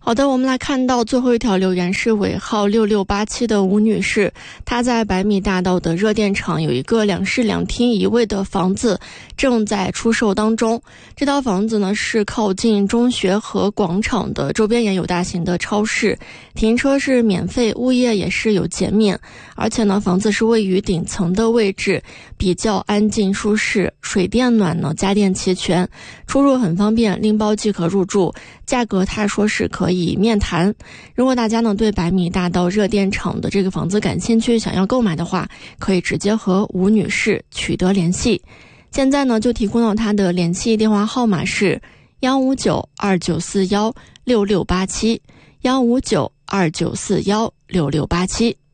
好的，我们来看到最后一条留言是尾号6687的吴女士，她在百米大道的热电厂有一个2室2厅1卫的房子正在出售当中。这套房子呢是靠近中学和广场的，周边也有大型的超市，停车是免费，物业也是有减免，而且呢房子是位于顶层的位置，比较安静舒适，水电暖呢家电齐全，出入很方便，拎包即可入住，价格他说是可以面谈。如果大家呢对百米大道热电厂的这个房子感兴趣，想要购买的话，可以直接和吴女士取得联系。现在呢就提供到她的联系电话号码是15929416687，15929416687。